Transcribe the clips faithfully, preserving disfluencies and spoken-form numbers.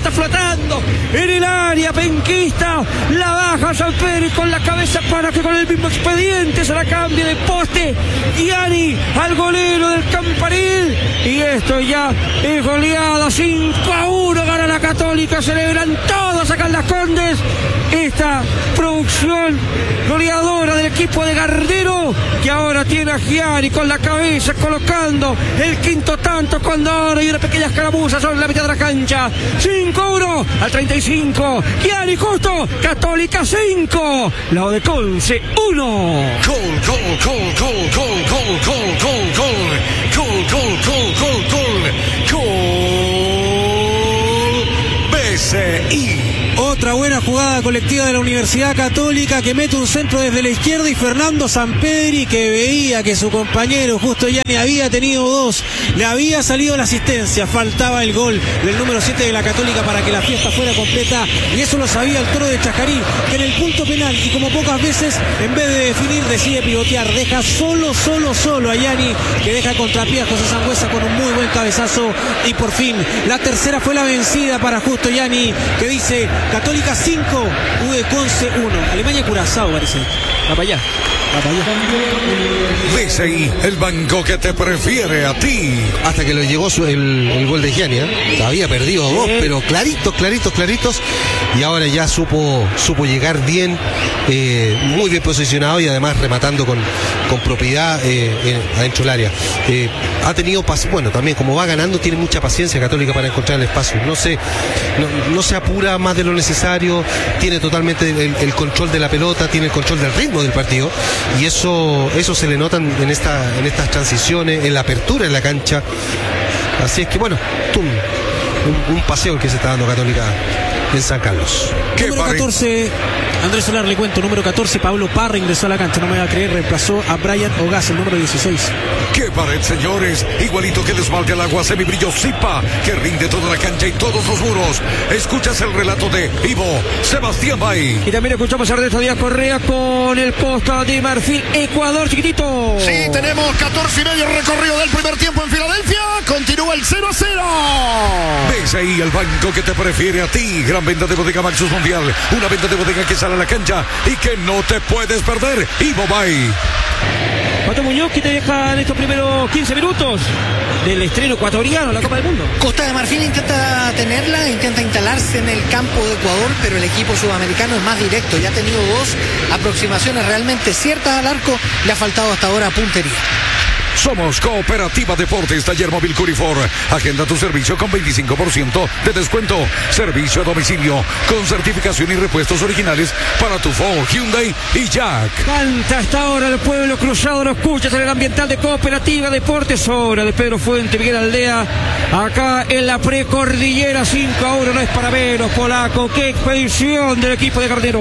pelota flotando en el área penquista. La baja Sampedri con la cabeza para que con el mismo expediente se la cambie de poste. Gianni al golero del Campanil. Y esto ya es goleada. cinco a uno gana la Católica. Celebran todos acá en Las Condes. Esta producción goleadora del equipo de Gardero, que ahora tiene a Gianni con la cabeza colocando el quinto tanto cuando ahora hay una pequeña escaramuza sobre la mitad de la cancha. cinco a uno al treinta y cinco. Gianni justo. Católica cinco. Lado de Conce uno. Gol, gol, gol, gol, gol, gol, gol, gol, gol. Gol, gol, gol, gol, gol. Gol. B C I. Otra buena jugada colectiva de la Universidad Católica, que mete un centro desde la izquierda, y Fernando Sampedri, que veía que su compañero Justo Gianni había tenido dos, le había salido la asistencia, faltaba el gol del número siete de la Católica para que la fiesta fuera completa, y eso lo sabía el Toro de Chacarí, que en el punto penal, y como pocas veces, en vez de definir, decide pivotear, deja solo, solo, solo a Gianni, que deja contrapié a José Sangüesa con un muy buen cabezazo, y por fin, la tercera fue la vencida para Justo Gianni, que dice: Católica cinco, U D Conce uno. Alemania Curazao, parece. Va para allá. Va para allá. B C I, el banco que te prefiere a ti. Hasta que le llegó su, el, el gol de Gianni, ¿eh? Había perdido dos, sí, pero claritos, claritos, claritos. Y ahora ya supo supo llegar bien, eh, muy bien posicionado, y además rematando con, con propiedad eh, eh, adentro del área. Eh, ha tenido, bueno, también como va ganando, tiene mucha paciencia Católica para encontrar el espacio. No se, no, no se apura más de lo necesario, tiene totalmente el, el control de la pelota, tiene el control del ritmo del partido, y eso, eso se le nota en, esta, en estas transiciones, en la apertura en la cancha. Así es que bueno, tum, un, un paseo el que se está dando Católica en San Carlos. Número catorce, Andrés Solar, le cuento, número catorce, Pablo Parra ingresó a la cancha, no me va a creer, reemplazó a Brian Ogaz, el número dieciséis. ¡Qué pared, señores! Igualito que el esmalte al agua semibrillo Zipa, que rinde toda la cancha y todos los muros. Escuchas el relato de Ivo Sebastián Bay. Y también escuchamos a Ernesto Díaz Correa con el Costa de Marfil, Ecuador, chiquitito. Sí, tenemos catorce y medio recorrido del primer tiempo en Filadelfia. Continúa el cero a cero. B C I, el banco que te prefiere a ti. Gran venta de Bodega Maxus Mundial. Una venta de bodega que sale a la cancha y que no te puedes perder. Ivo Bay. Pato Muñoz, que te deja en estos primeros quince minutos del estreno ecuatoriano en la Copa del Mundo. Costa de Marfil intenta tenerla, intenta instalarse en el campo de Ecuador, pero el equipo sudamericano es más directo. Ya ha tenido dos aproximaciones realmente ciertas al arco, le ha faltado hasta ahora puntería. Somos Cooperativa Deportes, Taller Móvil Curifor. Agenda tu servicio con veinticinco por ciento de descuento. Servicio a domicilio con certificación y repuestos originales para tu Ford, Hyundai y Jack. Canta hasta ahora el pueblo cruzado, lo escuchas en el ambiental de Cooperativa Deportes. Hora de Pedro Fuente, Miguel Aldea, acá en la precordillera. Cinco a uno, no es para menos, polaco. Qué expedición del equipo de Gardero.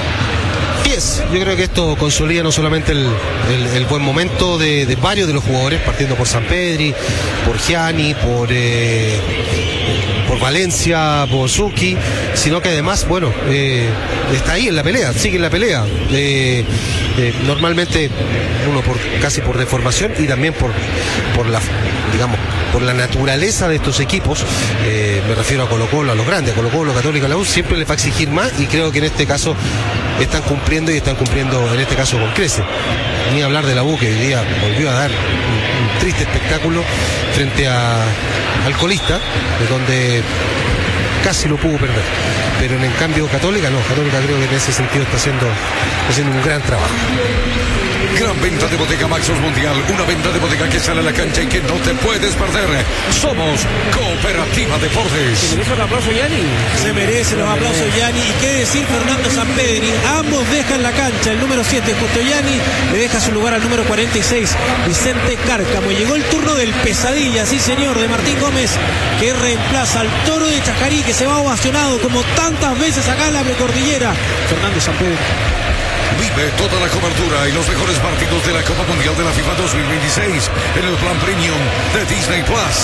Yo creo que esto consolida no solamente el, el, el buen momento de, de varios de los jugadores, partiendo por Sampedri, por Gianni, por eh, por Valencia, por Zucchi, sino que además, bueno, eh, está ahí en la pelea, sigue en la pelea. Eh, eh, normalmente uno por casi por deformación y también por por la, digamos, por la naturaleza de estos equipos, eh, me refiero a Colo-Colo, a los grandes, a Colo-Colo, Católica, la U, siempre les va a exigir más, y creo que en este caso están cumpliendo, y están cumpliendo en este caso con creces. Ni hablar de la U, que hoy día volvió a dar un, un triste espectáculo frente a, al colista, de donde casi lo pudo perder. Pero en el cambio Católica no, Católica creo que en ese sentido está haciendo, está haciendo un gran trabajo. Gran venta de Bodega Maxus Mundial, una venta de bodega que sale a la cancha y que no te puedes perder. Somos Cooperativa Deportes. ¿Se merece un aplauso, Gianni? Se merece los aplausos, Gianni. Y qué decir Fernando Sampedri, ambos dejan la cancha. El número siete, Justo Gianni, le deja su lugar al número cuarenta y seis, Vicente Cárcamo. Llegó el turno del pesadilla, sí señor, de Martín Gómez, que reemplaza al Toro de Chacarí, que se va ovacionado como tantas veces acá en la precordillera. Fernando Sampedri. Vive toda la cobertura y los mejores partidos de la Copa Mundial de la FIFA dos mil veintiséis en el plan premium de Disney Plus.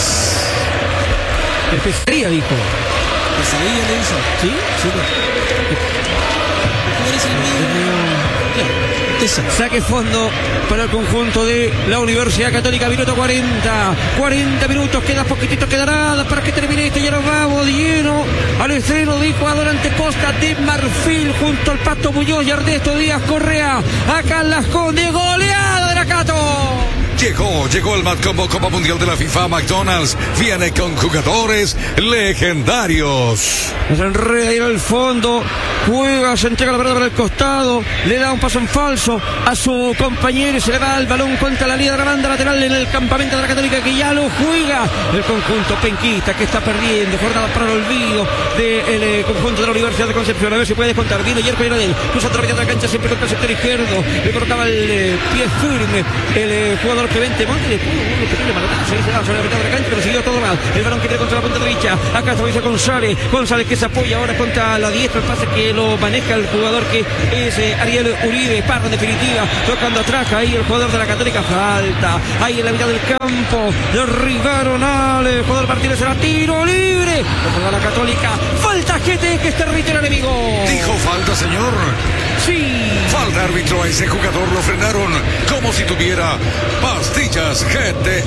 El pesadilla, dijo. ¿Pesadilla le hizo? ¿Sí? Sí. ¿Cuál es el medio? Montesa. Saque fondo para el conjunto de la Universidad Católica, minuto cuarenta. cuarenta minutos, queda poquitito, quedará para que termine esto. Ya nos vamos de lleno al estreno de jugador ante Costa de Marfil junto al Pato Muñoz y Ernesto Díaz Correa. Acá en Las Condes, goleada de la Cato. Llegó, llegó el Mad Combo Copa Mundial de la FIFA. McDonald's viene con jugadores legendarios. Se enreda ahí al fondo, juega, se entrega la pelota para el costado, le da un paso en falso a su compañero y se le va el balón contra la línea de la banda lateral en el campamento de la Católica, que ya lo juega el conjunto penquista, que está perdiendo jornada para el olvido del eh, conjunto de la Universidad de Concepción. A ver si puede descontar. Vino Yerko Yanadel, cruzando la mitad de la cancha, siempre contra el sector izquierdo, le cortaba el eh, pie firme el eh, jugador que vente Monte, le pudo un pequeño manotazo, se da sobre la mitad de la cancha, pero siguió todo mal. El balón que viene contra la punta derecha, acá está González, González que se apoya ahora contra la diestra, el pase que lo maneja el jugador que es eh, Ariel Uribe, para en definitiva, tocando atrás, ahí el jugador de la Católica, falta, ahí en la mitad del campo, derribaron al eh, jugador Martínez, era tiro libre, para la Católica, falta G T X, territorio enemigo. Dijo falta, señor. Sí. Falta, árbitro, a ese jugador lo frenaron como si tuviera pastillas G T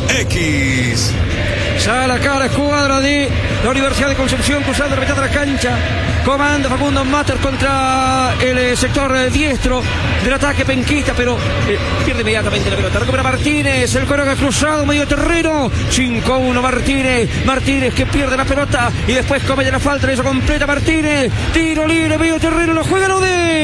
X. Sale acá la escuadra de la Universidad de Concepción, cruzando la mitad de la cancha. Comanda Facundo Mater contra el eh, sector eh, diestro del ataque penquista, pero eh, pierde inmediatamente la pelota. Recupera Martínez, el Coroga cruzado, medio terreno. cinco uno Martínez. Martínez que pierde la pelota y después comete la falta, eso completa Martínez. Tiro libre, medio terreno, lo juega lo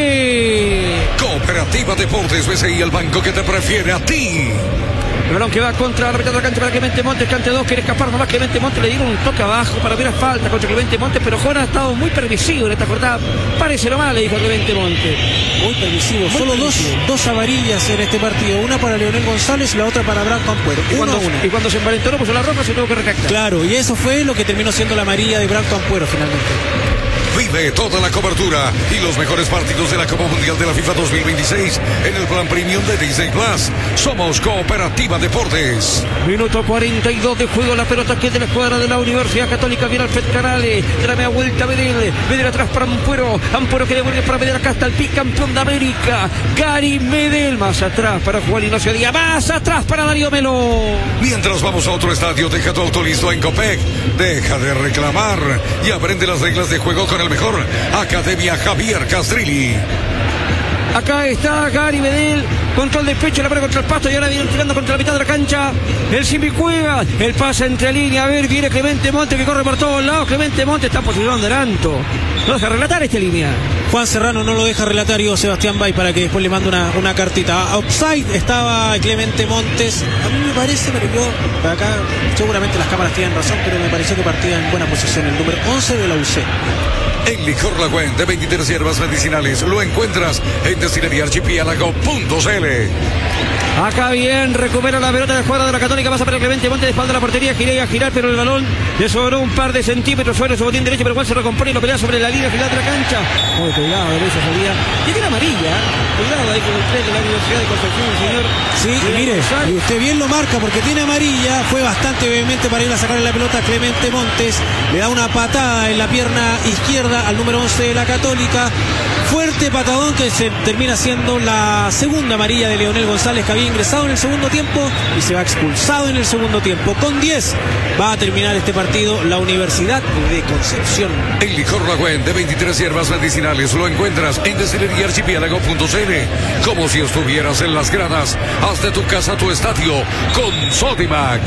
de Cooperativa Deportes B C I, el banco que te prefiere a ti. El balón que va contra la mitad de la cancha para Clemente Montes, cante dos, quiere escapar nomás Clemente Montes, le dieron un toque abajo para ver la falta contra Clemente Montes, pero Juan ha estado muy permisivo en esta jornada, parece lo mal, le dijo Clemente Montes. Muy permisivo, Muy solo permisivo. dos, dos amarillas en este partido, una para Leonel González y la otra para Branco Ampuero. Y cuando, Uno a uno. y cuando se envalentonó, puso la ropa, se tuvo que retractar. Claro, y eso fue lo que terminó siendo la amarilla de Branco Ampuero finalmente. Vive toda la cobertura y los mejores partidos de la Copa Mundial de la FIFA dos mil veintiséis en el plan premium de Disney Plus. Somos Cooperativa Deportes. Minuto cuarenta y dos de juego, la pelota que es de la escuadra de la Universidad Católica, viene Alfred Canales, trae a vuelta Medel, Medel atrás para Ampuero, Ampuero que devuelve para Medel, acá está el bicampeón de América, Gary Medel, más atrás para Juan Ignacio Díaz, más atrás para Darío Melo. Mientras vamos a otro estadio, deja tu auto listo en Copec, deja de reclamar y aprende las reglas de juego con el mejor. Academia Javier Castrilli. Acá está Gary Medel, control de pecho, la pone contra el pasto y ahora viene tirando contra la mitad de la cancha. El Simbi Cueva, el pase entre línea, a ver, viene Clemente Montes que corre por todos lados. Clemente Montes está posicionado adelanto. No deja relatar esta línea. Juan Serrano no lo deja relatar, y Sebastián Bay para que después le mande una, una cartita. A offside estaba Clemente Montes. A mí me parece, pero yo, acá seguramente las cámaras tienen razón, pero me pareció que partía en buena posición el número once de la U C. El licor Lagüen de veintitrés hierbas medicinales lo encuentras en destilería archipiélago punto c l. Acá bien, recupera la pelota de jugada de la Católica, pasa para Clemente Montes de espalda a la portería, gira y a girar, pero el balón le sobró un par de centímetros sobre su botín derecho, pero igual se recompone y lo pelea sobre la línea final de la cancha. Muy cuidado, de esa salida. Y tiene amarilla, cuidado ahí con el tren de la Universidad de Concepción, señor. Sí, y mire, y usted bien lo marca porque tiene amarilla, fue bastante vehemente para ir a sacarle la pelota a Clemente Montes, le da una patada en la pierna izquierda al número once de la Católica, fuerte patadón que se termina siendo la segunda amarilla de Leonel González, que había ingresado en el segundo tiempo y se va expulsado en el segundo tiempo. Con diez va a terminar este partido la Universidad de Concepción. El licor Lagüen de veintitrés hierbas medicinales lo encuentras en destilería archipiélago punto c l. Como si estuvieras en las gradas, haz de tu casa tu estadio con Sodimac.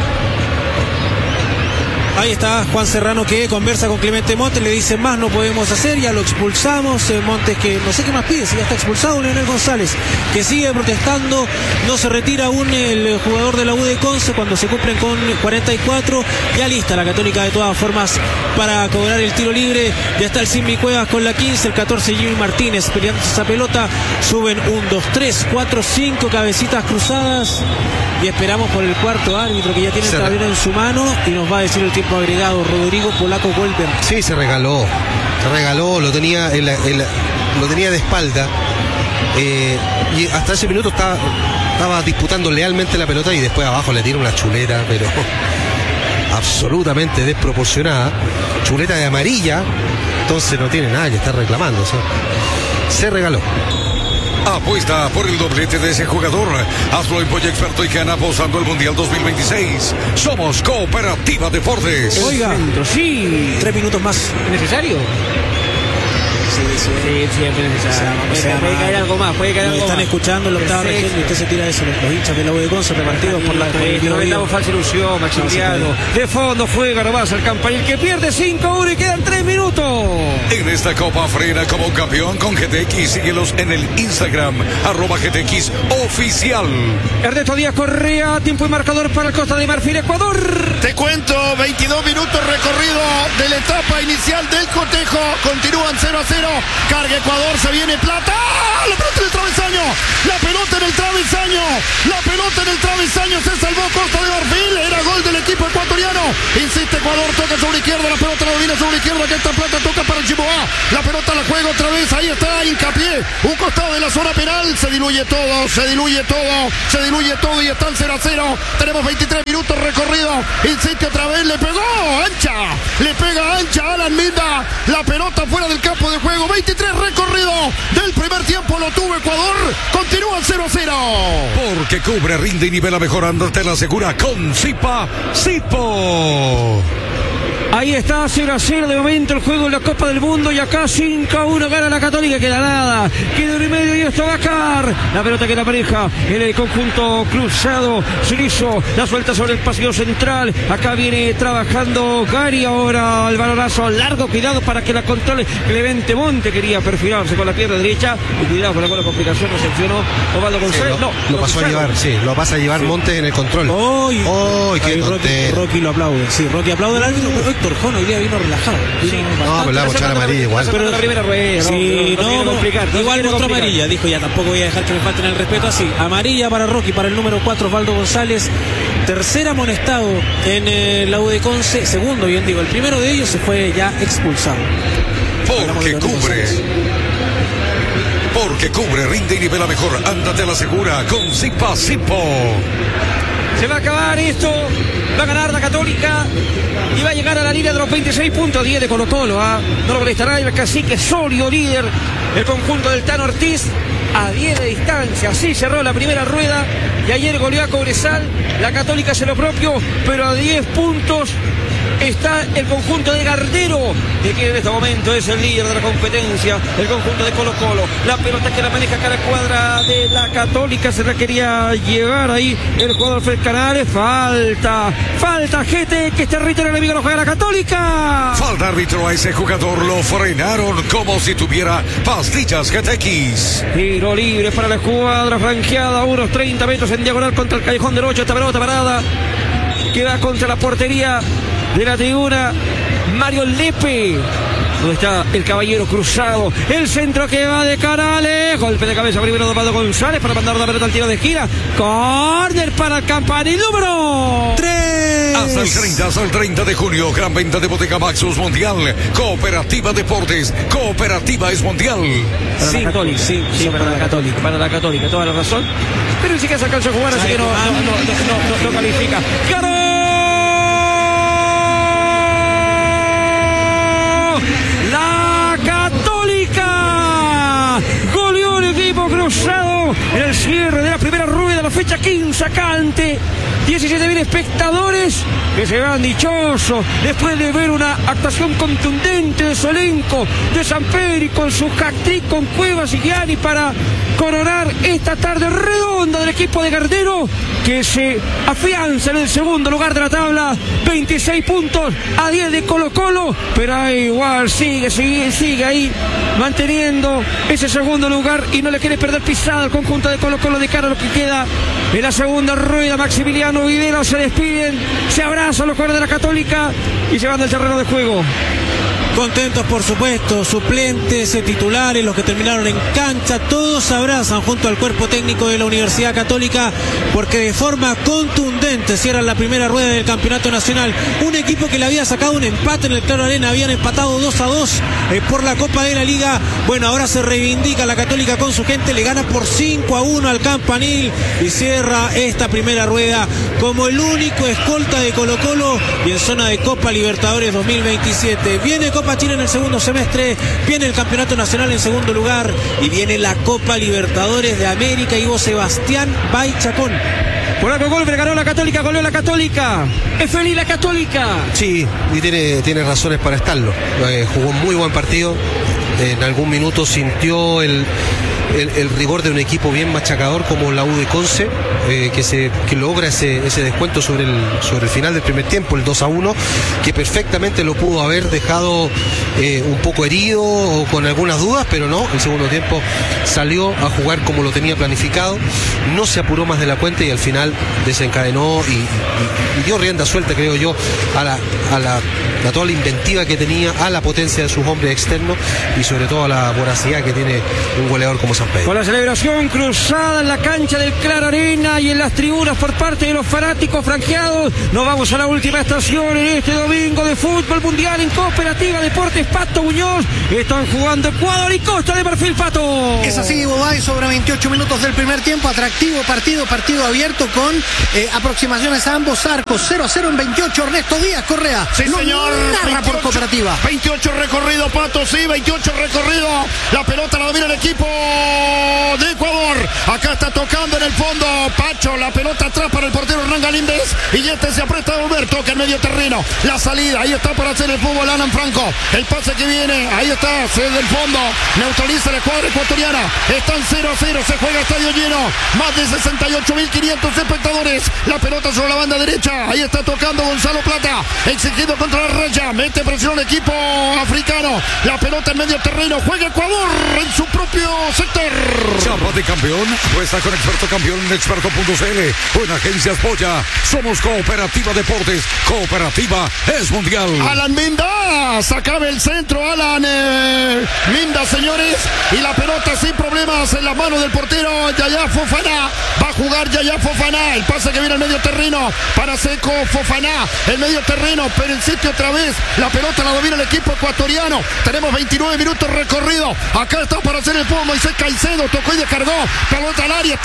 Ahí está Juan Serrano que conversa con Clemente Montes, le dice más no podemos hacer, ya lo expulsamos. eh, Montes que no sé qué más pide, si ya está expulsado. Leonel González que sigue protestando, no se retira aún el jugador de la U de Conce cuando se cumplen con cuarenta y cuatro, ya lista la Católica de todas formas para cobrar el tiro libre. Ya está el Simbi Cuevas con la quince, el catorce Jimmy Martínez peleando esa pelota, suben un, dos, tres, cuatro, cinco cabecitas cruzadas y esperamos por el cuarto árbitro que ya tiene el tablero en su mano y nos va a decir el tiempo agregado. Rodrigo Polaco Goldberg. Sí, se regaló, se regaló, lo tenía, en la, en la, lo tenía de espalda, eh, y hasta ese minuto estaba, estaba disputando lealmente la pelota y después abajo le tira una chuleta, pero absolutamente desproporcionada, chuleta de amarilla, entonces no tiene nada que estar reclamando, o sea, se regaló. Apuesta por el doblete de ese jugador. Hazlo en Polla Experto y gana apostando el Mundial dos mil veintiséis. Somos Cooperativa Deportes. Oiga, Centro, sí. tres minutos más. ¿Necesario? Sí, sí. Sí, siempre necesario. O sea, puede caer algo más, puede caer Nos algo están más. escuchando en la octava región y usted se tira eso, los hinchas de la U de Conce repartidos por la... por el No Biobío. vendamos falsa ilusión, Maximiliano. De fondo juega nomás el Campanil que pierde cinco a uno y quedan tres minutos. En esta Copa frena como un campeón con G T X. Síguelos en el Instagram, arroba G T X oficial. Ernesto Díaz Correa, tiempo y marcador para el Costa de Marfil, Ecuador. Te cuento, veintidós minutos recorrido de la etapa inicial del cotejo. Continúan cero a cero. Carga Ecuador, se viene Plata. ¡Ah! La pelota en el travesaño. La pelota en el travesaño. La pelota en el travesaño. Se salvó Costa de Marfil. Era gol del equipo ecuatoriano. Insiste Ecuador, toca sobre izquierda. La pelota la domina sobre izquierda. Que esta Plata toca para Chiboá. La pelota la juega otra vez. Ahí está, hincapié. Un costado de la zona penal. Se diluye todo. Se diluye todo. Se diluye todo y están cero a cero. Tenemos veintitrés minutos recorrido. Insiste otra vez. Le pegó. Ancha. Le pega ancha a Alan Minda. La pelota fuera del campo de juego. veintitrés recorrido del primer tiempo. Lo tuvo Ecuador. Continúa cero a cero. Porque cubre, rinde y nivela mejorando, te la asegura con Zipa Zipo. Ahí está, cero a cero de momento el juego en la Copa del Mundo y acá cinco a uno gana la Católica, queda nada, queda uno y medio y esto va a caer. La pelota que la maneja en el conjunto cruzado, Sirizo, la suelta sobre el pasillo central, acá viene trabajando Gary, ahora el balonazo largo, cuidado para que la controle Clemente Monte, quería perfilarse con la pierna derecha y cuidado con la buena complicación, no sancionó Osvaldo González, Sí, no, lo, lo pasó a llevar, sí, lo pasa a llevar Sí. Montes en el control. ¡Ay! ¡Ay, qué Ahí Rocky, tontera! Rocky lo aplaude, sí, Rocky aplaude al árbitro, pero Héctor Jón hoy día vino relajado. Vino Sí. bastante- No, pero le vamos a echar amarilla igual. Pero la primera rueda, Sí, no, no, no, no, tiene que complicar, no igual tiene que mostró complicar. amarilla, dijo ya tampoco voy a dejar que me falten el respeto así. Amarilla para Rocky, para el número cuatro, Osvaldo González. Tercer amonestado en eh, la U de Conce, segundo, bien digo, el primero de ellos se fue ya expulsado. Hablamos de Porque Leonel cubre. González. Porque cubre, rinde y nivela mejor. Ándate a la segura con Zipa Zipo. Se va a acabar esto, va a ganar la Católica y va a llegar a la línea de los veintiséis puntos, diez de Colo Colo, ¿ah? No lo molestará el cacique sólido líder, el conjunto del Tano Ortiz a diez de distancia, así cerró la primera rueda y ayer goleó a Cobresal, la Católica hace lo propio, pero a diez puntos está el conjunto de Gardero, de que en este momento es el líder de la competencia, el conjunto de Colo Colo. La pelota que la maneja cada cuadra de la Católica, se la quería llevar ahí el jugador Fred Canales. Falta, falta G T, que este territorio enemigo lo juega la Católica. Falta árbitro a ese jugador, lo frenaron como si tuviera pastillas G T X. Tiro libre para la escuadra franqueada, a unos treinta metros en diagonal contra el callejón del ocho. Esta pelota parada queda contra la portería de la tribuna. Mario Lepe, donde está el caballero cruzado, el centro que va de Canales, golpe de cabeza primero de Osvaldo González para mandar la pelota al tiro de esquina, córner para el Campanil número tres. Hasta el treinta, hasta el treinta de junio, gran venta de Bottega Maxus Mundial. Cooperativa Deportes, Cooperativa es Mundial. Para Sí, la Católica, sí, sí, son para, para la la Católica, para la Católica, toda la razón. Pero ni siquiera se alcanzó a jugar, así que no, no, no, no, no, no califica. ¡Ganó! La Católica goleó el equipo cruzado en el cierre de la primera rueda de la fecha quince acá ante diecisiete mil espectadores que se van dichosos después de ver una actuación contundente de su elenco de Sampedri con su hat-trick con Cuevas y Gianni para coronar esta tarde redonda del equipo de Gardero, que se afianza en el segundo lugar de la tabla, veintiséis puntos a diez de Colo Colo, pero igual sigue, sigue, sigue ahí manteniendo ese segundo lugar y no le quiere perder pisada al conjunto de Colo Colo de cara a lo que queda en la segunda rueda. Maximiliano Videla, se despiden, se abrazan los jugadores de la Católica y se van del terreno de juego. Contentos, por supuesto, suplentes, eh, titulares, los que terminaron en cancha, todos se abrazan junto al cuerpo técnico de la Universidad Católica porque de forma contundente cierran la primera rueda del Campeonato Nacional. Un equipo que le había sacado un empate en el Claro Arena, habían empatado dos a dos eh, por la Copa de la Liga. Bueno, ahora se reivindica la Católica con su gente, le gana por cinco a uno al Campanil y cierra esta primera rueda como el único escolta de Colo Colo y en zona de Copa Libertadores dos mil veintisiete. Viene Copa Copa Chile en el segundo semestre, viene el Campeonato Nacional en segundo lugar y viene la Copa Libertadores de América. Y vos, Sebastián Baichacón. Por algo Golver ganó la Católica, goleó la Católica. Es feliz la Católica. Sí, y tiene, tiene razones para estarlo. Eh, jugó un muy buen partido. En algún minuto sintió el, el, el rigor de un equipo bien machacador como la U de Conce, eh, que, se, que logra ese, ese descuento sobre el, sobre el final del primer tiempo, el dos a uno, que perfectamente lo pudo haber dejado eh, un poco herido o con algunas dudas, pero no, el segundo tiempo salió a jugar como lo tenía planificado, no se apuró más de la cuenta y al final desencadenó y, y, y dio rienda suelta, creo yo, a la, a la a toda la inventiva que tenía, a la potencia de sus hombres externos y sobre todo a la voracidad que tiene un goleador como San Pedro. Con la celebración cruzada en la cancha del Claro Arena y en las tribunas por parte de los fanáticos franjeados, nos vamos a la última estación en este domingo de fútbol mundial en Cooperativa Deportes Pato Muñoz. Están jugando Ecuador y Costa de Marfil, Pato. Es así, Bobay, sobre veintiocho minutos del primer tiempo, atractivo partido, partido abierto con eh, aproximaciones a ambos arcos, cero a cero en veintiocho, Ernesto Díaz Correa. Sí, Lo señor. narra por Cooperativa. veintiocho recorrido, Pato, sí, veintiocho recorrido. La pelota la domina el equipo de Ecuador. Acá está tocando en el fondo Pacho, la pelota atrás para el portero Hernán Galíndez. Y este se aprieta a volver, toca en medio terreno. La salida, ahí está para hacer el fútbol Alan Franco. El pase que viene, ahí está, desde el fondo. Neutraliza la escuadra ecuatoriana. Están cero a cero, se juega estadio lleno. Más de sesenta y ocho mil quinientos espectadores. La pelota sobre la banda derecha. Ahí está tocando Gonzalo Plata. Exigido contra la raya. Mete presión el equipo africano. La pelota en medio terreno. Juega Ecuador en su propio sector. Chapa de campeón. Apuesta con Experto Campeón en experto punto c l. O en Agencias Polla. Somos Cooperativa Deportes. Cooperativa es mundial. Alan Minda. Sacaba el centro. Alan eh, Minda, señores. Y la pelota sin problemas en las manos del portero Yaya Fofana. Va a jugar Yaya Fofana. El pase que viene al medio terreno para Seco Fofana. El medio terreno. Pero en sitio otra vez. La pelota la domina el equipo ecuatoriano. Tenemos veintinueve minutos recorrido. Acá está para hacer el fútbol Moisés Caicedo. Tocó y descargó. Pelota al área.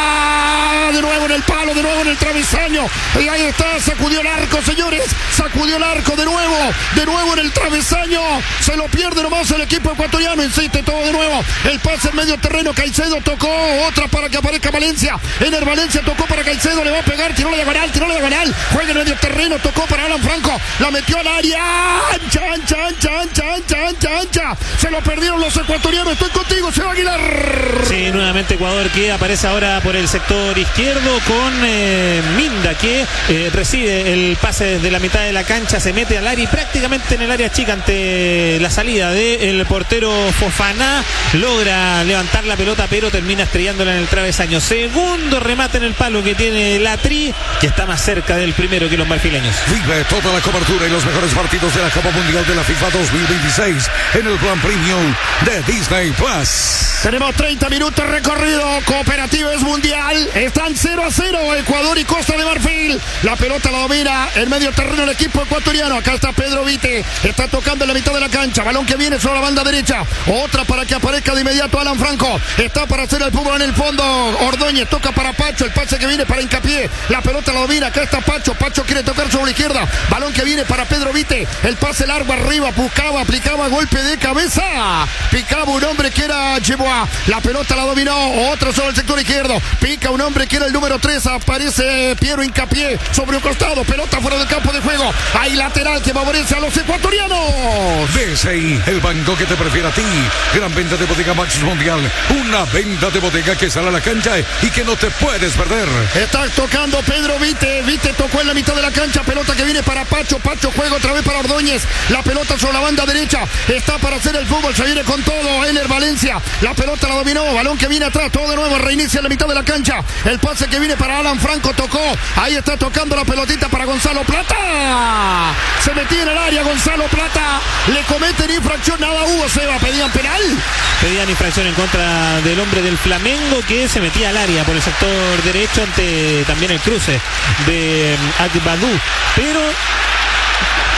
Está de nuevo en el palo. De nuevo en el travesaño. Y ahí está. Sacudió el arco, señores. Sacudió el arco de nuevo. De nuevo en el travesaño. Se lo pierde nomás el equipo ecuatoriano. Insiste todo de nuevo. El pase en medio terreno. Caicedo tocó. Otra para que aparezca Valencia. Ener Valencia tocó para Caicedo. Le va a pegar. Tiró la diagonal. Tiró la diagonal. Juega en medio terreno. Tocó para Alan Franco. La metió al área. Ancha, ancha, ancha, ancha, ancha, ancha, ancha. Se lo perdieron los ecuatorianos. Estoy contigo, Seba Aguilar. Sí, nuevamente Ecuador que aparece ahora por el sector izquierdo con eh, Minda que eh, recibe el pase desde la mitad de la cancha, se mete al área y prácticamente en el área chica ante la salida del portero Fofana logra levantar la pelota pero termina estrellándola en el travesaño. Segundo remate en el palo que tiene la Tri, que está más cerca del primero que los marfileños. Vive toda la cobertura y los mejores partidos de la Copa Mundial de la FIFA dos mil veintiséis en el plan premium de Disney Plus. Tenemos treinta minutos recorrido. Cooperativa es mundial. Están cero a cero Ecuador y Costa de Marfil. La pelota la domina en medio terreno el equipo ecuatoriano. Acá está Pedro Vite. Está tocando en la mitad de la cancha. Balón que viene sobre la banda derecha. Otra para que aparezca de inmediato Alan Franco. Está para hacer el fútbol en el fondo. Ordóñez toca para Pacho. El pase que viene para Hincapié. La pelota la domina. Acá está Pacho. Pacho quiere tocar sobre la izquierda. Balón que viene para Pedro Vite. El pase largo arriba. Buscaba, aplicaba golpe de cabeza. Picaba un hombre que era Cheboa. La pelota la dominó. Otro sobre el sector izquierdo. Pica un hombre que era el número tres. Aparece Piero Hincapié sobre un costado. Pelota fuera del campo de juego. Hay lateral que favorece a los ecuatorianos. D S I, el banco que te prefiere a ti. Gran venta de bodega Max Mundial. Una venta de bodega que sale a la cancha y que no te puedes perder. Está tocando Pedro Vite. Vite tocó en la mitad de la cancha. Pelota que viene para Pacho. Pacho juega otra vez para Ordóñez. La pelota sobre la banda derecha. Está para hacer el fútbol. Se viene con todo. Ener Valencia. La pelota la dominó. Balón que viene atrás. Todo de nuevo. Reinicia en la mitad de la cancha. El pase que viene para Alan Franco. Tocó. Ahí está tocando la pelotita para Gonzalo Plata. Se metía en el área Gonzalo Plata. Le cometen infracción. Nada hubo, Seba. Pedían penal. Pedían infracción en contra del hombre del Flamengo que se metía al área por el sector derecho ante también el cruce de Agbadou. Pero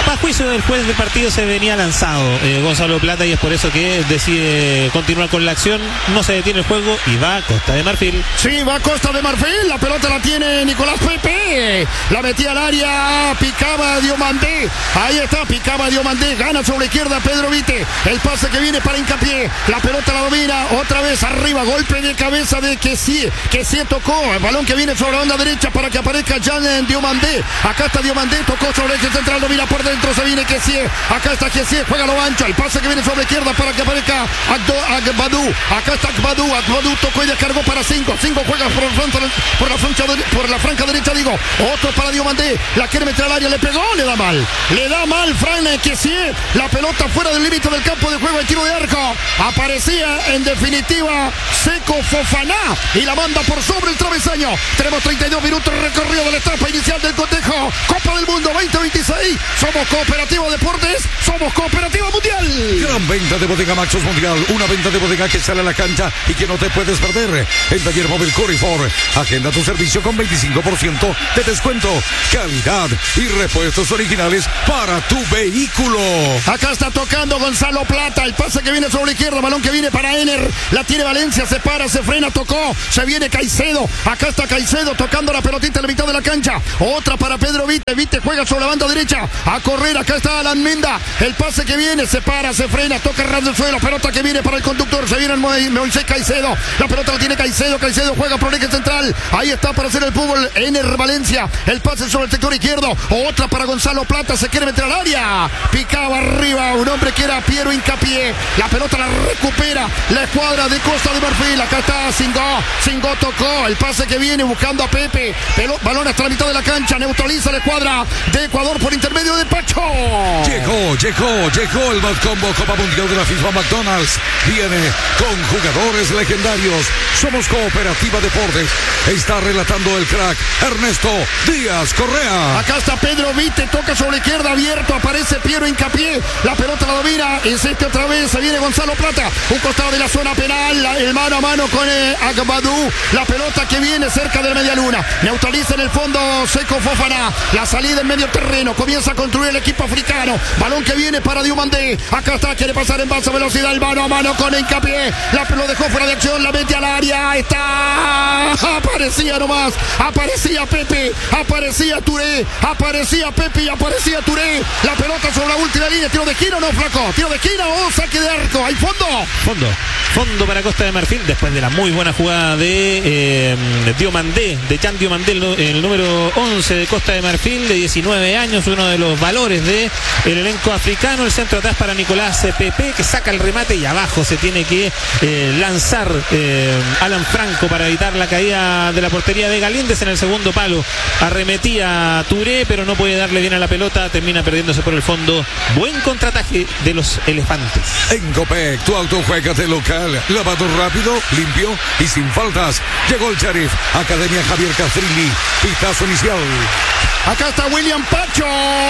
a juicio del juez del partido se venía lanzado eh, Gonzalo Plata, y es por eso que decide continuar con la acción. No se detiene el juego y va a Costa de Marfil. Sí, va a Costa de Marfil. La pelota la tiene Nicolás Pepe. La metía al área. Picaba Diomandé. Ahí está, picaba Diomandé. Gana sobre la izquierda Pedro Vite. El pase que viene para Hincapié. La pelota la domina. Otra vez arriba. Golpe de cabeza de Kessie. Kessie tocó. El balón que viene sobre la banda derecha para que aparezca Jan Diomandé. Acá está Diomandé. Tocó sobre el central. Domina por dentro. Se viene Kessie. Acá está Kessie. Juega lo ancho. El pase que viene sobre la izquierda para que aparezca Agbadou. Acá está Agbadou. Agbadou tocó y descargó para cinco. cinco juega por, por, la franja, por la franja derecha, digo. Otro para Diomandé. La quiere meter al área. Le pegó. Le da mal. Le da mal Fran Kessie. La pelota fuera del límite del campo de juego. El tiro de arco. Aparecía en definitiva Seko Fofana. Y la manda por sobre el travesaño. Tenemos treinta y dos minutos recorrido de la etapa inicial del cotejo. Copa del Mundo veinte veintiséis. Somos Cooperativa Deportes. Somos Cooperativa Mundial. Gran venta de Bodega Maxos Mundial. Una venta de bodega que sale a la cancha y que no te puedes perder. El taller móvil Corifor. Agenda tu servicio con veinticinco por ciento de descuento. Calidad y repuestos originales para tu vehículo. Acá está tocando Gonzalo Plata. El pase que viene sobre la izquierda. Balón que viene para Ener. La tiene Valencia. Se para, se frena, tocó. Se viene Caicedo. Acá está Caicedo tocando la pelotita en la mitad de la cancha. Otra para Pedro Vite. Vite juega sobre la banda derecha. A correr. Acá está Alan Minda. El pase que viene. Se para, se frena. Toca ras del suelo. Pelota que viene para el conductor. Se viene el Moisés Caicedo. La pelota la tiene Caicedo. Caicedo juega por el eje central. Ahí está para hacer el fútbol. Ener Valencia. El pase sobre el sector izquierdo. Otra para Gonzalo Plata. Se quiere meter al área. Picaba arriba. Un hombre que era Piero Hincapié. La pelota la recupera la escuadra de Costa de Marfil. Acá está Singó. Singó tocó. El pase que viene buscando a Pepe. Pelo, balón hasta la mitad de la cancha. Neutraliza la escuadra de Ecuador por intermedio de Pacho. Llegó, llegó, llegó el Mad Combo Copa Mundial de la FIFA McDonald's. Viene con jugadores legendarios. Somos Cooperativa Deportes. Está relatando el crack Ernesto Díaz Correa. Acá está Pedro Vite. Toca sobre la izquierda abierto. Aparece Piero Hincapié. La pelota la domina. Insiste otra vez. Se viene Gonzalo Plata. Un costado de la zona penal. La, el mano a mano con eh, Agbadou. La pelota que viene cerca de la media luna. Neutraliza en el fondo Seko Fofana. La salida en medio terreno. Comienza a construir el equipo africano. Balón que viene para Diomandé. Acá está. Quiere pasar en baja velocidad. El mano a mano con Hincapié. La lo dejó fuera de acción. La mete al área. Está. Aparecía nomás. Aparecía Pepe. Aparecía Touré. Aparecía Pepe y aparecía Touré. La pelota sobre la última línea. Tiro de esquina o no, flaco. Tiro de esquina o saque de arco. Hay fondo. Fondo. Fondo para Costa de Marfil después de la muy buena jugada de eh, Diomandé, de Jan Diomandé, el, el número once de Costa de Marfil, de diecinueve años, uno de los valores del de elenco africano. El centro atrás para Nicolás Pepe, que saca el remate y abajo se tiene que eh, lanzar eh, Alan Franco para evitar la caída de la portería de Galíndez. En el segundo palo arremetía Touré, pero no puede darle bien a la pelota, termina perdiéndose por el fondo. Buen contraataque de los elefantes. En Copec, tu auto juega de local. Lavado rápido, limpio y sin faltas. Llegó el Sheriff. Academia Javier Castrilli. Pitazo inicial. Acá está William Pacho.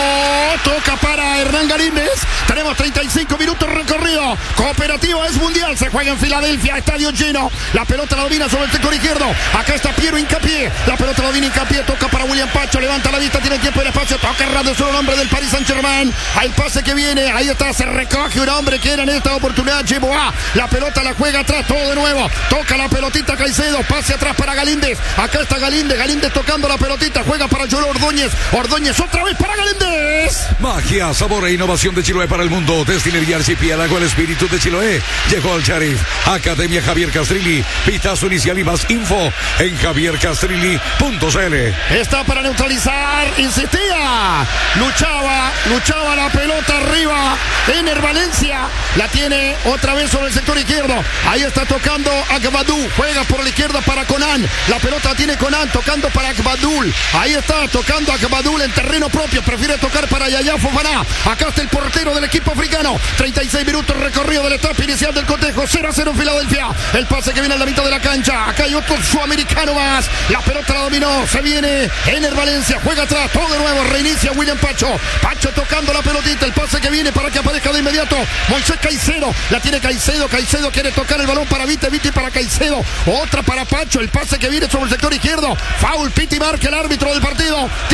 Toca para Hernán Galíndez. Tenemos treinta y cinco minutos recorrido. Cooperativa es mundial. Se juega en Filadelfia. Estadio lleno. La pelota la domina sobre el sector izquierdo. Acá está Piero Hincapié. La pelota la domina Hincapié. Toca para William Pacho. Levanta la vista. Tiene tiempo y el espacio. Toca errado solo el hombre del Paris Saint-Germain. Hay pase que viene. Ahí está. Se recoge un hombre que era en esta oportunidad Jeboa. La pelota la juega atrás. Todo de nuevo. Toca la pelotita Caicedo. Pase atrás para Galíndez. Acá está Galíndez. Galíndez tocando la pelotita. Juega para Joel Ordóñez. Ordóñez otra vez para Galíndez. Magia, sabor e innovación de Chiloé para el mundo. Destilería Archipiélago, el espíritu de Chiloé. Llegó el Sheriff. Academia Javier Castrilli. Pitazo inicial y más info en javier castrilli punto c l. Está para neutralizar. Insistía. Luchaba. Luchaba la pelota arriba. Ener Valencia. La tiene otra vez sobre el sector izquierdo. Ahí está tocando Agbadou. Juega por la izquierda para Conan. La pelota la tiene Conan. Tocando para Agbadou. Ahí está tocando Agbadou en terreno propio. Prefiere tocar para Yaya Fofana. Acá está el portero del equipo africano. treinta y seis minutos recorrido de la etapa inicial del cotejo. cero a cero en Filadelfia. El pase que viene a la mitad de la cancha. Acá hay otro sudamericano más. La pelota la dominó. Se viene Ener Valencia. Juega atrás. Todo de nuevo. Reinicia William Pacho. Pacho tocando la pelotita. El pase que viene para que aparezca de inmediato Moisés Caicedo. La tiene Caicedo. Caicedo quiere tocar el balón para Vite. Vite para Caicedo. Otra para Pacho. El pase que viene sobre el sector izquierdo. Foul. Piti marca el árbitro del partido. Tiro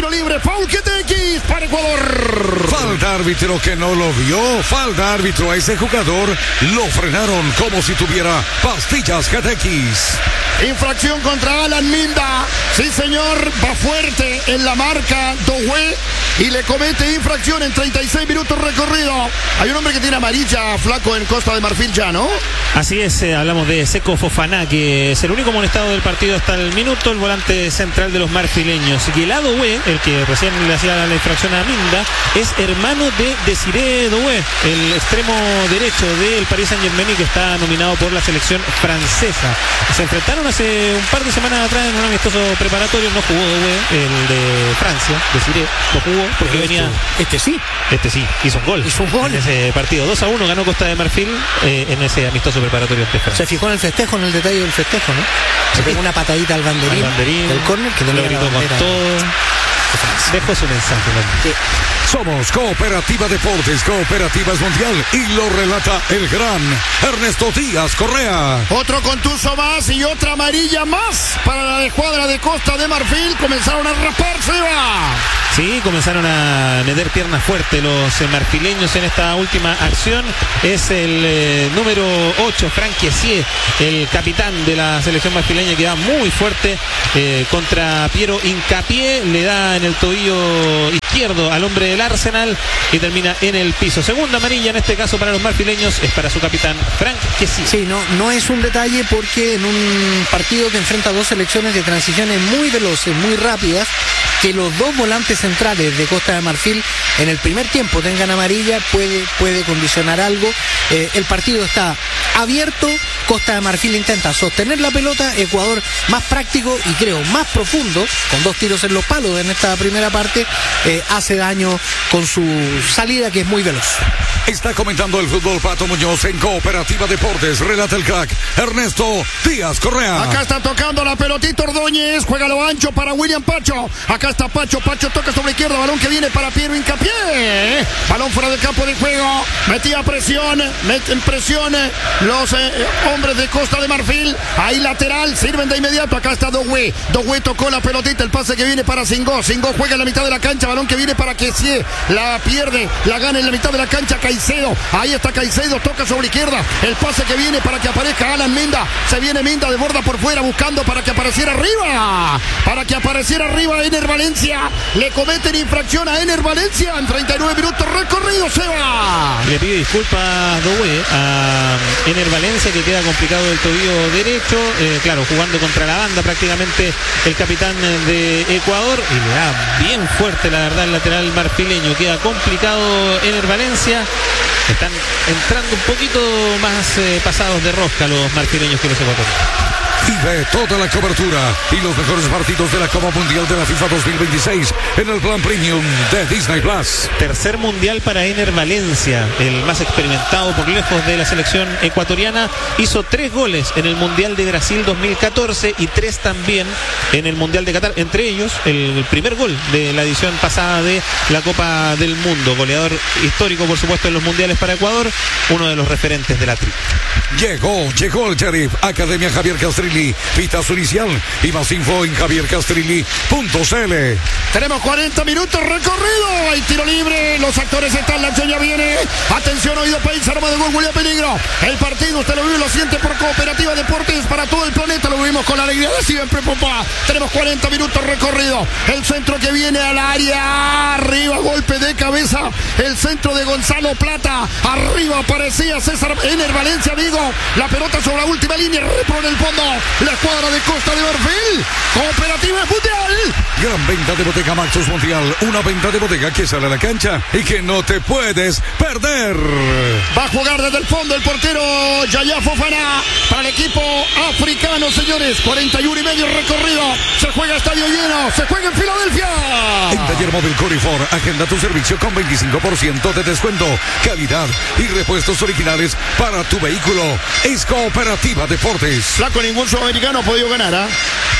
tiro libre, foul G T X para Ecuador. Falta árbitro que no lo vio, falta árbitro a ese jugador, lo frenaron como si tuviera pastillas G T X. Infracción contra Alan Minda. Sí, señor, va fuerte en la marca Dohue y le comete infracción en treinta y seis minutos recorrido. Hay un hombre que tiene amarilla, flaco, en Costa de Marfil ya, ¿no? Así es, eh, hablamos de Seko Fofana, que es el único molestado del partido hasta el minuto, el volante central de los marfileños. Y el Dohue, el que recién le hacía la infracción a Minda, es hermano de Desiré Dohue, el extremo derecho del Paris Saint-Germain, que está nominado por la selección francesa. Se enfrentaron hace un par de semanas atrás en un amistoso preparatorio. No jugó Dohue, el de Francia, Desiré, no jugó porque Pero venía... Este, este sí. Este sí, hizo un gol. Hizo un gol. En ese partido. dos a uno ganó Costa de Marfil eh, en ese amistoso preparatorio de Francia. Se fijó en el festejo, en el detalle del festejo, ¿no? Se pegó una patadita al banderín, Al banderín, del córner, que lo tenía la gritó con bandera todo. de Francia. Dejó su mensaje, ¿no? Sí. Somos Cooperativa Deportes, Cooperativas Mundial, y lo relata el gran Ernesto Díaz Correa. Otro contuso más y otra amarilla más para la escuadra de Costa de Marfil. Comenzaron a rasparse, va. Sí, comenzaron a meter piernas fuertes los eh, marfileños en esta última acción. Es el eh, número ocho, Franck Kessié, el capitán de la selección marfileña, que va muy fuerte eh, contra Piero Hincapié. Le da en el tobillo izquierdo al hombre del Arsenal y termina en el piso. Segunda amarilla en este caso para los marfileños, es para su capitán Franck Kessié. Sí, no, no es un detalle porque en un partido que enfrenta dos selecciones de transiciones muy veloces, muy rápidas, que los dos volantes centrales de Costa de Marfil en el primer tiempo tengan amarilla puede, puede condicionar algo. Eh, el partido está abierto, Costa de Marfil intenta sostener la pelota, Ecuador más práctico y creo más profundo, con dos tiros en los palos en esta primera parte, eh, hace daño con su salida, que es muy veloz. Está comentando el fútbol Pato Muñoz en Cooperativa Deportes. Relata el crack Ernesto Díaz Correa. Acá está tocando la pelotita Ordóñez, juega lo ancho para William Pacho. Acá está Pacho, Pacho toca sobre izquierda, balón que viene para Piero Hincapié. Balón fuera del campo de juego, metía presión, meten presión los eh, hombres de Costa de Marfil. Ahí lateral, sirven de inmediato. Acá está Dohue. Dohue tocó la pelotita, el pase que viene para Singó. Singó juega en la mitad de la cancha, balón que viene para Kessié. La pierde, la gana en la mitad de la cancha Caicedo. Ahí está Caicedo, toca sobre izquierda. El pase que viene para que aparezca Alan Minda. Se viene Minda de borda por fuera buscando para que apareciera arriba. Para que apareciera arriba Ener Valencia. Le cometen infracción a Ener Valencia en treinta y nueve minutos recorrido, Seba. Le pide disculpas Dohue a Ener Valencia, que queda complicado del tobillo derecho. Eh, claro, jugando contra la banda prácticamente el capitán de Ecuador. Y le da bien fuerte, la verdad, el lateral marfileño. Queda complicado Ener Valencia. Están entrando un poquito más eh, pasados de rosca los marfileños que los ecuatorianos. Vive toda la cobertura y los mejores partidos de la Copa Mundial de la FIFA dos mil veintiséis en el plan premium de Disney Plus. Tercer mundial para Ener Valencia, el más experimentado por lejos de la selección ecuatoriana. Hizo tres goles en el Mundial de Brasil dos mil catorce y tres también en el Mundial de Qatar. Entre ellos, el primer gol de la edición pasada de la Copa del Mundo. Goleador histórico, por supuesto, en los mundiales para Ecuador. Uno de los referentes de la tri. Llegó, llegó el Sheriff, Academia Javier Castrilli, pita su inicial y más info en javier castrilli punto c l. Tenemos cuarenta minutos recorrido. Hay tiro libre. Los actores están. La acción ya viene. Atención, oído país. Arma de gol. Huele a peligro. El partido usted lo vive y lo siente por Cooperativa Deportes para todo el planeta. Lo vivimos con la alegría de siempre, papá. Tenemos cuarenta minutos recorrido. El centro que viene al área. Arriba, golpe de cabeza. El centro de Gonzalo Plata. Arriba aparecía César Ener Valencia, digo. La pelota sobre la última línea. Repro en el fondo. La escuadra de Costa de Marfil. Cooperativa Mundial. Gran venta de Bottega Maxus Mundial. Una venta de bodega que sale a la cancha y que no te puedes perder. Va a jugar desde el fondo el portero Yaya Fofana para el equipo africano, señores. cuarenta y uno y medio recorrido. Se juega estadio lleno. Se juega en Filadelfia. En Taller Móvil Curifor, agenda tu servicio con veinticinco por ciento de descuento, calidad y repuestos originales para tu vehículo. Es Cooperativa Deportes. Flaco, ningún sudamericano ha podido ganar, ¿ah? ¿eh?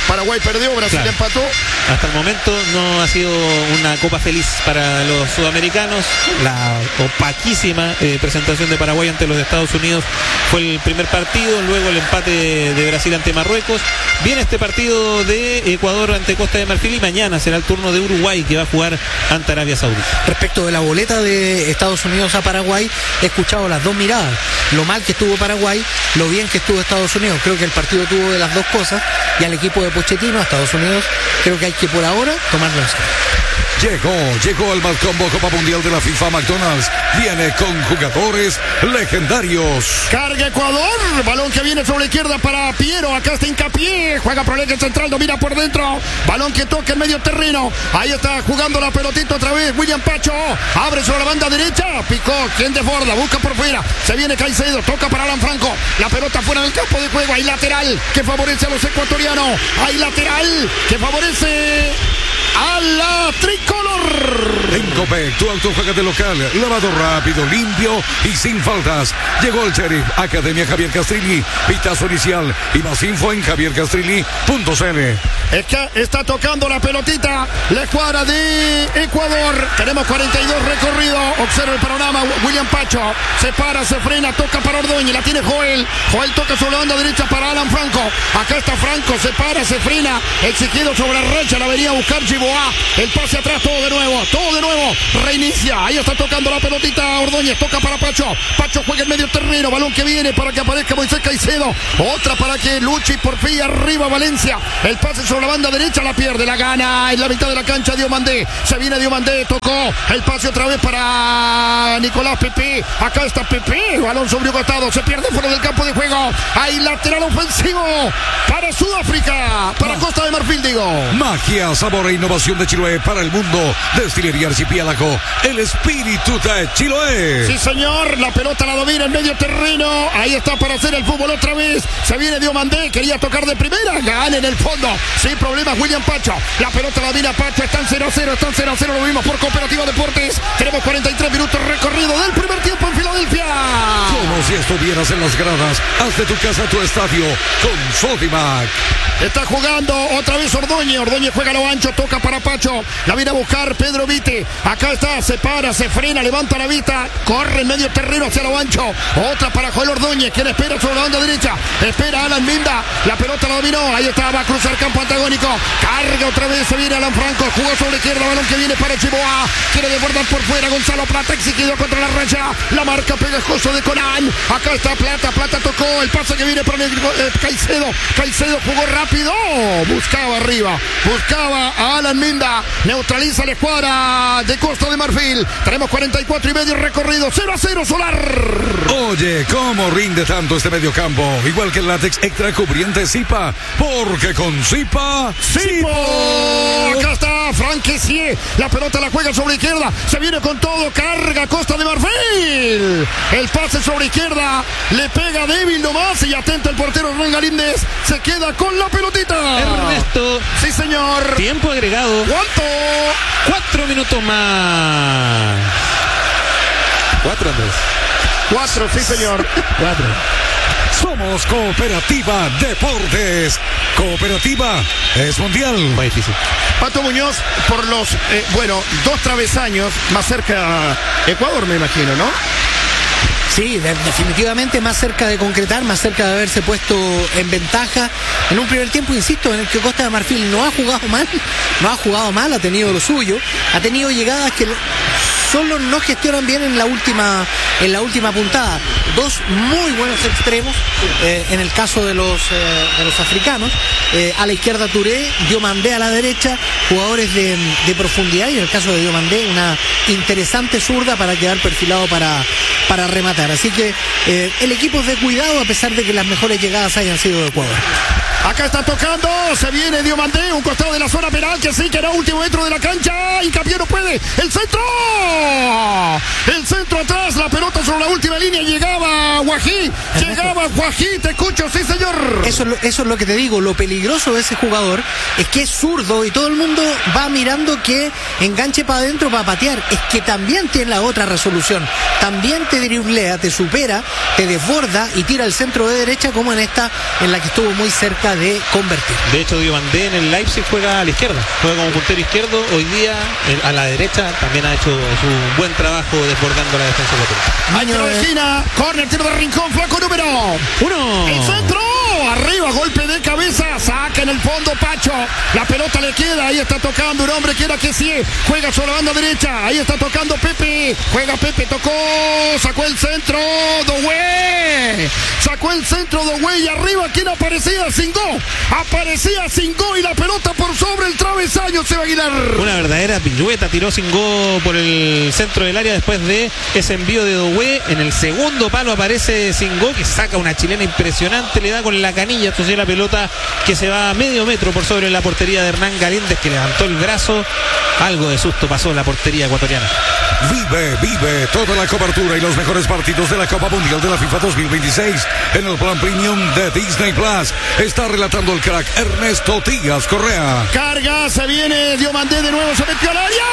Paraguay perdió, Brasil Claro. empató. Hasta el momento no ha sido una copa feliz para los sudamericanos. La opaquísima eh, presentación de Paraguay ante los Estados Unidos fue el primer partido, luego el empate de, de Brasil ante Marruecos. Viene este partido de Ecuador ante Costa de Marfil y mañana será el turno de Uruguay, que va a jugar ante Arabia Saudita. Respecto de la boleta de Estados Unidos a Paraguay, he escuchado las dos miradas. Lo mal que estuvo Paraguay, lo bien que estuvo Estados Unidos. Creo que el partido tuvo de las dos cosas, y al equipo de Pochettino, a Estados Unidos, creo que hay que por ahora tomarlo en serio. Llegó, llegó al Malcombo Copa Mundial de la FIFA McDonald's. Viene con jugadores legendarios. Carga Ecuador, balón que viene sobre la izquierda para Piero, acá está Hincapié, juega por el eje central, domina por dentro, balón que toca en medio terreno, ahí está jugando la pelotita otra vez, William Pacho, abre sobre la banda derecha, picó, quien desborda, busca por fuera, se viene Caicedo, toca para Alan Franco, la pelota fuera del campo de juego, hay lateral que favorece a los ecuatorianos, hay lateral que favorece a la tricolor. En Copec, tu auto juega de local, lavado rápido, limpio y sin faltas. Llegó el Sheriff, Academia Javier Castrilli, pitazo inicial y más info en javier castrilli punto c l. Es que está tocando la pelotita la escuadra de Ecuador. Tenemos cuarenta y dos recorridos. Observa el panorama. William Pacho se para, se frena, toca para Ordóñez. La tiene Joel. Joel toca sobre la banda derecha para Alan Franco. Acá está Franco, se para, se frena. Exigido sobre la racha. La venía a buscar Giboa. El pase atrás, todo de nuevo. Todo de nuevo. Reinicia. Ahí está tocando la pelotita Ordóñez. Toca para Pacho. Pacho juega en medio terreno. Balón que viene para que aparezca Moisés Caicedo. Otra para que luche y por fin arriba Valencia. El pase sobre la banda derecha, la pierde, la gana en la mitad de la cancha Diomandé. Se viene Diomandé, tocó el pase otra vez para Nicolás Pepe. Acá está Pepe, balón sobre un costado, se pierde fuera del campo de juego. Hay lateral ofensivo para Sudáfrica, para Costa de Marfil, digo. Magia, sabor e innovación de Chiloé para el mundo. Destilería Archipiélago, el espíritu de Chiloé. Sí, señor, la pelota la domina en medio terreno. Ahí está para hacer el fútbol otra vez. Se viene Diomandé, quería tocar de primera, gana en el fondo. Sin problemas William Pacho. La pelota la domina Pacho, están cero a cero, están cero a cero, lo vimos por Cooperativa Deportes. Tenemos cuarenta y tres minutos recorrido del primer tiempo en Filadelfia. Como si estuvieras en las gradas, haz de tu casa tu estadio con Sodimac. Está jugando otra vez Ordóñez. Ordóñez juega a lo ancho, toca para Pacho. La viene a buscar Pedro Vite. Acá está, se para, se frena, levanta la vista. Corre en medio terreno hacia lo ancho. Otra para Joel Ordóñez, quien espera sobre la banda derecha. Espera Alan Minda. La pelota la dominó. Ahí está, va a cruzar campo antagónico. Carga otra vez, se viene Alan Franco. Jugó sobre la izquierda, balón que viene para Chiboa. Quiere desbordar por fuera. Gonzalo Plata exigido contra la raya. La marca pegajoso de Conan. Acá está Plata. Plata tocó. El pase que viene para el, eh, Caicedo. Caicedo jugó rápido. Buscaba arriba. Buscaba a Alan Minda. Neutraliza la escuadra de Costa de Marfil. Tenemos cuarenta y cuatro y medio recorrido. cero a cero Solar. Oye, ¿cómo rinde tanto este mediocampo? Igual que el látex extra cubriente Zipa. Porque con Zipa, ¡Zipo! Acá está Franquecier. La pelota la juega sobre la izquierda. Se viene con todo. Carga Costa de Marfil. El pase sobre izquierda. Le pega débil nomás. Y atento el portero Ron Galíndez. Se queda con la pelotita. Ernesto. Sí, señor. Tiempo agregado. ¿Cuánto? Cuatro minutos más. Cuatro, Andrés. Cuatro, sí, señor. Cuatro. somos Cooperativa Deportes. Cooperativa es mundial. Muy difícil. Pato Muñoz, por los, eh, bueno, dos travesaños más cerca Ecuador, me imagino, ¿no? Sí, de, definitivamente más cerca de concretar, más cerca de haberse puesto en ventaja. En un primer tiempo, insisto, en el que Costa de Marfil no ha jugado mal, no ha jugado mal, ha tenido lo suyo, ha tenido llegadas que solo no gestionan bien en la última, en la última puntada. Dos muy buenos extremos, eh, en el caso de los, eh, de los africanos, eh, a la izquierda Touré, Diomandé a la derecha, jugadores de, de profundidad, y en el caso de Diomandé una interesante zurda para quedar perfilado para, para rematar. Así que eh, el equipo es de cuidado, a pesar de que las mejores llegadas hayan sido de Ecuador. Acá está tocando, se viene Diomandé, un costado de la zona penal, que sí, que era último metro de la cancha, Hincapié no puede, el centro, el centro atrás, la pelota sobre la última línea, llegaba Guají, llegaba Guají, te escucho, sí señor. Eso es, lo, eso es lo que te digo, lo peligroso de ese jugador es que es zurdo y todo el mundo va mirando que enganche para adentro para patear, es que también tiene la otra resolución, también te te driblea, te supera, te desborda y tira el centro de derecha, como en esta, en la que estuvo muy cerca de convertir. De hecho, Diomandé en el Leipzig juega a la izquierda, juega como puntero izquierdo. Hoy día el, a la derecha también ha hecho su buen trabajo desbordando la defensa ecuatoriana. Hay tiro de esquina, córner, tiro de rincón, flaco número uno. El centro, arriba, golpe de cabeza, saca en el fondo Pacho. La pelota le queda, ahí está tocando un hombre que era que sí, juega sobre la banda derecha, ahí está tocando Pepe, juega Pepe, tocó, sacó el centro, Doué, sacó el centro Doué y arriba, ¿quién aparecía? Singó, aparecía Singó y la pelota por sobre el travesaño, Seba Aguilar. Una verdadera pirueta, tiró Singó por el centro del área después de ese envío de Doué. En el segundo palo aparece Singó, que saca una chilena impresionante, le da con la canilla, entonces la pelota que se va a medio metro por sobre la portería de Hernán Galíndez, que levantó el brazo. Algo de susto pasó en la portería ecuatoriana. Vive, vive toda la cobertura y los mejores partidos de la Copa Mundial de la FIFA dos mil veintiséis en el plan premium de Disney Plus. Está relatando el crack Ernesto Tías Correa. Carga, se viene Diomandé de nuevo, se metió al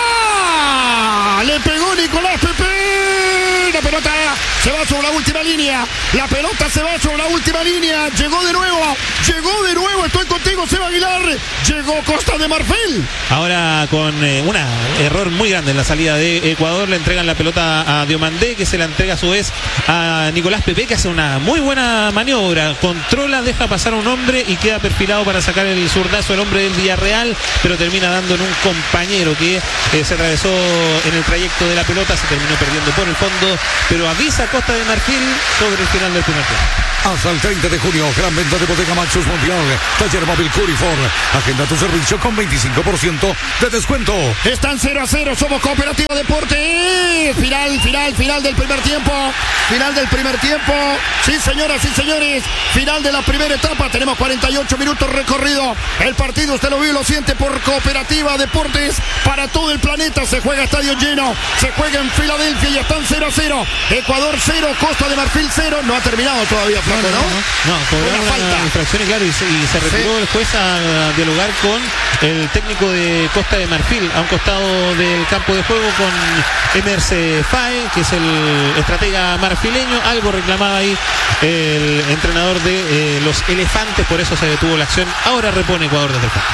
área. Le pegó Nicolás Pepe. La pelota se va sobre la última línea. La pelota se va sobre la última línea. Llegó de nuevo. Llegó de nuevo. Estoy contigo, Seba Aguilar. Llegó Costa de Marfil. Ahora con eh, un error muy grande en la salida de Ecuador. Le entregan la pelota a Diomandé, que se la entrega a su vez a Nicolás Pepe, que hace una muy buena maniobra. Controla, deja pasar a un hombre y queda perfilado para sacar el zurdazo el hombre del Villarreal, pero termina dando en un compañero que eh, se atravesó en el trayecto de la pelota, se terminó perdiendo por el fondo, pero avisa a Costa de Marfil sobre el final del primer tiempo. Hasta el treinta de junio, gran venta de Bodega Maxus Mundial. Taller Móvil Curifor. Agenda tu servicio con veinticinco por ciento de descuento. Están cero a cero, somos Cooperativa Deportes. Final, final, final del primer tiempo. Final del primer tiempo. Sí, señoras y señores. Final de la primera etapa. Tenemos cuarenta y ocho minutos recorrido. El partido, usted lo vio y lo siente por Cooperativa Deportes. Para todo el planeta se juega estadio lleno. Se juega en Filadelfia y están cero a cero. Ecuador cero, Costa de Marfil cero. No ha terminado todavía, Flaco, ¿no? No, no, no cobraron Una falta. la infracción y claro, y se, y se retiró Sí. el juez a, a dialogar con el técnico de Costa de Marfil a un costado del campo de juego con Emerse Fae, que es el estratega marfileño. Algo reclamaba ahí el entrenador de eh, los Elefantes, por eso se detuvo la acción. Ahora repone Ecuador desde el campo.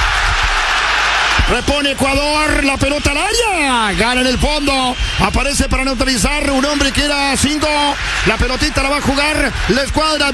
Repone Ecuador, la pelota al área, gana en el fondo, aparece para neutralizar un hombre que era cinco, la pelotita la va a jugar la escuadra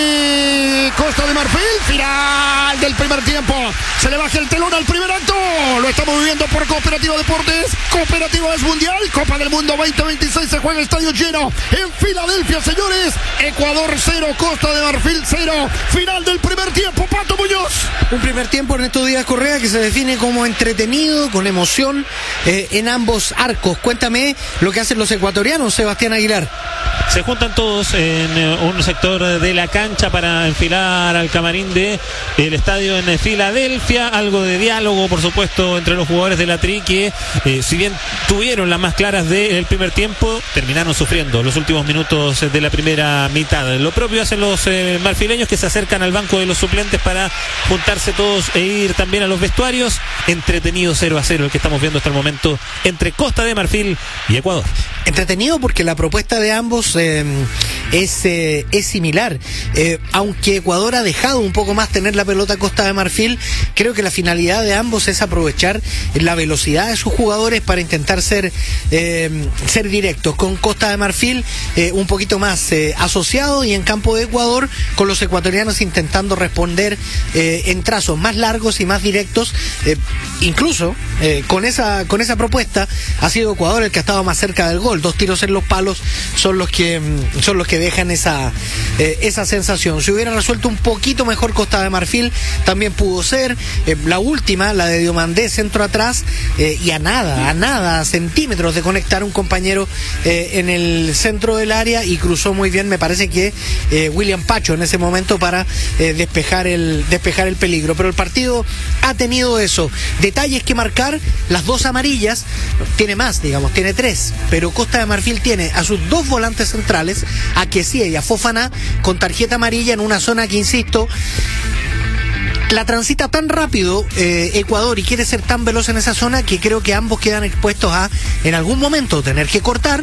de Costa de Marfil. Final del primer tiempo, se le baja el telón al primer acto, lo estamos viviendo por Cooperativa Deportes. Cooperativa es mundial, Copa del Mundo veinte veintiséis, se juega estadio lleno en Filadelfia, señores. Ecuador cero, Costa de Marfil cero, final del primer tiempo, Pato Muñoz. Un primer tiempo, Ernesto Díaz Correa, que se define como entretenido, con emoción eh, en ambos arcos. Cuéntame lo que hacen los ecuatorianos, Sebastián Aguilar. Se juntan todos en eh, un sector de la cancha para enfilar al camarín de el estadio en Filadelfia. Algo de diálogo, por supuesto, entre los jugadores de la Tri, que eh, si bien tuvieron las más claras del primer tiempo, terminaron sufriendo los últimos minutos de la primera mitad. Lo propio hacen los eh, marfileños, que se acercan al banco de los suplentes para juntarse todos e ir también a los vestuarios. Entretenido cero a cero el que estamos viendo hasta el momento entre Costa de Marfil y Ecuador. Entretenido porque la propuesta de ambos eh, es, eh, es similar. Eh, aunque Ecuador ha dejado un poco más tener la pelota a Costa de Marfil, creo que la finalidad de ambos es aprovechar la velocidad de sus jugadores para intentar ser, eh, ser directos. Con Costa de Marfil eh, un poquito más eh, asociado, y en campo de Ecuador con los ecuatorianos intentando responder eh, en trazos más largos y más directos. Eh, incluso eh, con esa con esa propuesta ha sido Ecuador el que ha estado más cerca del gol. Dos tiros en los palos son los que son los que dejan esa eh, esa sensación. Si hubiera resuelto un poquito mejor Costa de Marfil, también pudo ser. Eh, la última, la de Diomandé, centro atrás, eh, y a nada, a nada, a centímetros de conectar un compañero eh, en el centro del área, y cruzó muy bien, me parece que eh, William Pacho en ese momento para eh, despejar el despejar el peligro. Pero el partido ha tenido eso, detalles que marcar. Las dos amarillas, tiene más, digamos, tiene tres, pero Costa de Marfil tiene a sus dos volantes centrales, a Kessie y a Fofana, con tarjeta amarilla en una zona que, insisto, la transita tan rápido eh, Ecuador, y quiere ser tan veloz en esa zona, que creo que ambos quedan expuestos a, en algún momento, tener que cortar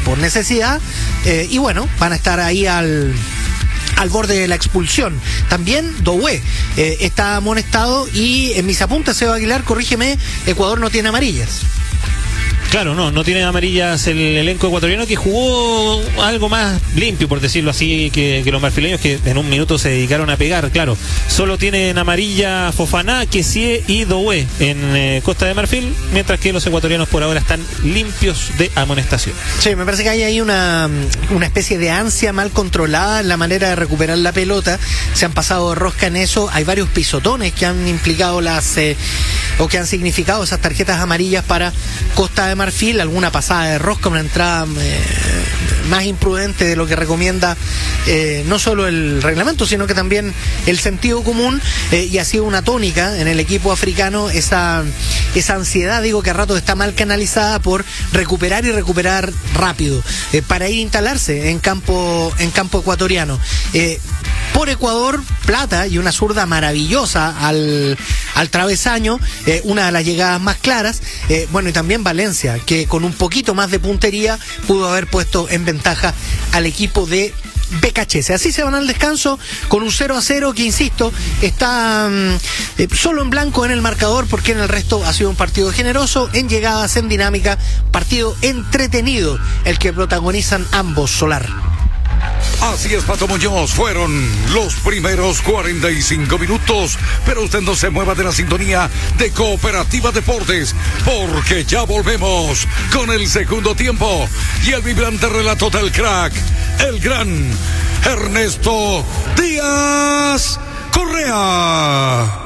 por necesidad, eh, y bueno, van a estar ahí al... al borde de la expulsión. También Doué eh, está amonestado y en mis apuntes, Seba Aguilar, corrígeme, Ecuador no tiene amarillas. Claro, no, no tiene amarillas el elenco ecuatoriano, que jugó algo más limpio, por decirlo así, que, que los marfileños, que en un minuto se dedicaron a pegar. Claro, solo tienen amarilla Fofana, Kessie y Doué en eh, Costa de Marfil, mientras que los ecuatorianos por ahora están limpios de amonestación. Sí, me parece que hay ahí una, una especie de ansia mal controlada en la manera de recuperar la pelota. Se han pasado de rosca en eso. Hay varios pisotones que han implicado las eh, o que han significado esas tarjetas amarillas para Costa de Marfil, alguna pasada de rosca, una entrada eh, más imprudente de lo que recomienda eh, no solo el reglamento, sino que también el sentido común, eh, y ha sido una tónica en el equipo africano esa, esa ansiedad, digo, que a ratos está mal canalizada por recuperar y recuperar rápido, eh, para ir a instalarse en campo, en campo ecuatoriano. Eh, por Ecuador, Plata y una zurda maravillosa al, al travesaño, eh, una de las llegadas más claras, eh, bueno, y también Valencia, que con un poquito más de puntería pudo haber puesto en ventaja al equipo de Becachese. Así se van al descanso con un cero a cero que, insisto, está eh, solo en blanco en el marcador, porque en el resto ha sido un partido generoso, en llegadas, en dinámica, partido entretenido el que protagonizan ambos, Solar. Así es, Pato Muñoz, fueron los primeros cuarenta y cinco minutos, pero usted no se mueva de la sintonía de Cooperativa Deportes, porque ya volvemos con el segundo tiempo y el vibrante relato del crack, el gran Ernesto Díaz Correa.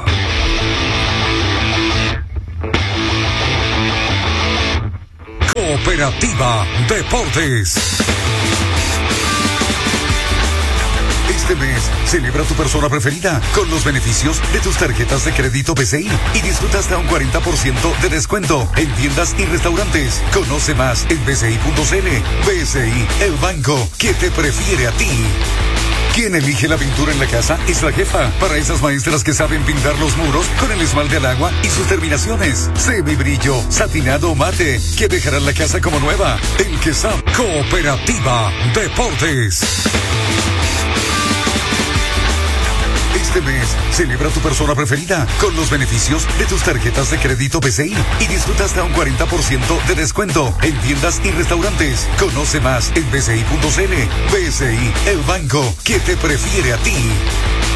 Cooperativa Deportes. Este mes, celebra tu persona preferida con los beneficios de tus tarjetas de crédito B C I y disfruta hasta un cuarenta por ciento de descuento en tiendas y restaurantes. Conoce más en b c i punto c l. B C I, el banco que te prefiere a ti. Quien elige la pintura en la casa es la jefa, para esas maestras que saben pintar los muros con el esmalte al agua y sus terminaciones semibrillo, satinado o mate, que dejarán la casa como nueva. El que sabe. Cooperativa Deportes. Este mes, celebra tu persona preferida con los beneficios de tus tarjetas de crédito B C I y disfruta hasta un cuarenta por ciento de descuento en tiendas y restaurantes. Conoce más en b c i punto c l. B C I, el banco que te prefiere a ti.